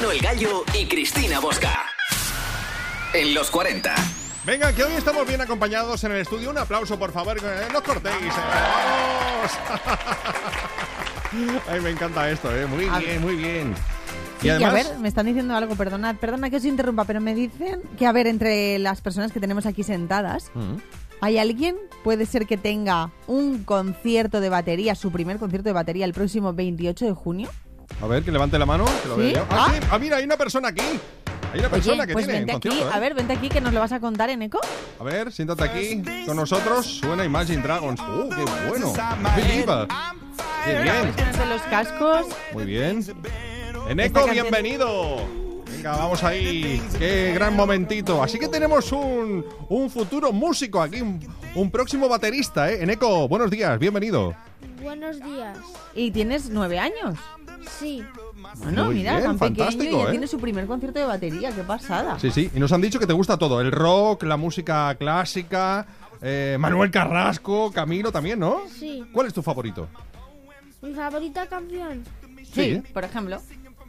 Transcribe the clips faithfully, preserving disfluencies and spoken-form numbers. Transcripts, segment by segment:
Manolo el Gallo y Cristina Bosca. En los cuarenta. Venga, que hoy estamos bien acompañados en el estudio. Un aplauso, por favor, eh, no os cortéis. Eh. ¡Vamos! Ay, me encanta esto, ¿eh? Muy bien, muy bien. Sí, y además... y a ver, me están diciendo algo, perdonad, perdona que os interrumpa, pero me dicen que, a ver, entre las personas que tenemos aquí sentadas, uh-huh. ¿hay alguien, puede ser que tenga un concierto de batería, su primer concierto de batería el próximo veintiocho de junio? A ver, que levante la mano, que lo ¿Sí? vea yo. Ah, ¿Ah? sí. Ah, mira, hay una persona aquí. Hay una persona Oye, que pues tiene vente aquí, concierto, ¿eh? a ver, vente aquí que nos lo vas a contar en eco. A ver, siéntate aquí con nosotros. Suena Imagine Dragons. ¡Uh, qué bueno! ¡Viva! ¡Qué bien! Ponte los cascos. Muy bien. Eneco, bienvenido. Venga, vamos ahí. Qué gran momentito. Así que tenemos un, un futuro músico aquí, un, un próximo baterista, ¿eh? Eneco, buenos días, bienvenido. Buenos días. ¿Y tienes nueve años? Sí. Bueno, Muy mira, bien, tan pequeño y ya ¿eh? tiene su primer concierto de batería, qué pasada. Sí, sí, y nos han dicho que te gusta todo, el rock, la música clásica, eh, Manuel Carrasco, Camilo también, ¿no? Sí. ¿Cuál es tu favorito? Mi favorita canción. Sí, sí, por ejemplo.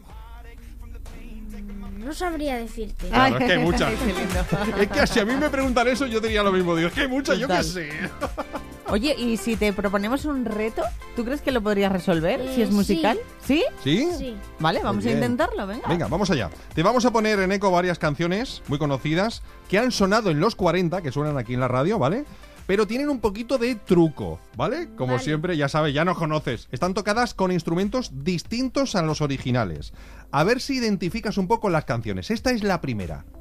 No sabría decirte. Claro, es que hay muchas. Es que si a mí me preguntan eso, yo diría lo mismo. Digo, es que hay muchas, yo qué sé. Oye, y si te proponemos un reto, ¿tú crees que lo podrías resolver Eh, si es musical? ¿Sí? ¿Sí? Sí. Vale, vamos a intentarlo, venga. Venga, vamos allá. Te vamos a poner en eco varias canciones muy conocidas que han sonado en los cuarenta, que suenan aquí en la radio, ¿vale? Pero tienen un poquito de truco, ¿vale? Como vale. siempre, ya sabes, ya nos conoces. Están tocadas con instrumentos distintos a los originales. A ver si identificas un poco las canciones. Esta es la primera.